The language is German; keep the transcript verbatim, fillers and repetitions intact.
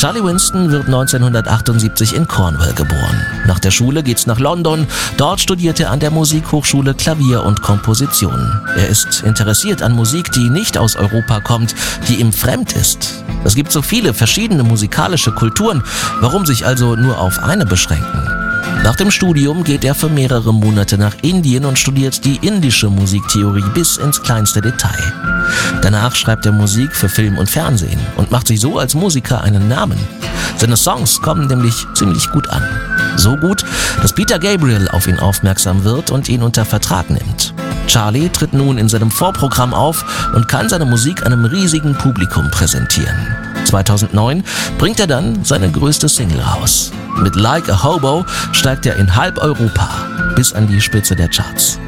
Charlie Winston wird neunzehnhundertachtundsiebzig in Cornwall geboren. Nach der Schule geht's nach London. Dort studiert er an der Musikhochschule Klavier und Komposition. Er ist interessiert an Musik, die nicht aus Europa kommt, die ihm fremd ist. Es gibt so viele verschiedene musikalische Kulturen. Warum sich also nur auf eine beschränken? Nach dem Studium geht er für mehrere Monate nach Indien und studiert die indische Musiktheorie bis ins kleinste Detail. Danach schreibt er Musik für Film und Fernsehen und macht sich so als Musiker einen Namen. Seine Songs kommen nämlich ziemlich gut an. So gut, dass Peter Gabriel auf ihn aufmerksam wird und ihn unter Vertrag nimmt. Charlie tritt nun in seinem Vorprogramm auf und kann seine Musik einem riesigen Publikum präsentieren. zweitausendneun bringt er dann seine größte Single raus. Mit Like a Hobo steigt er in halb Europa bis an die Spitze der Charts.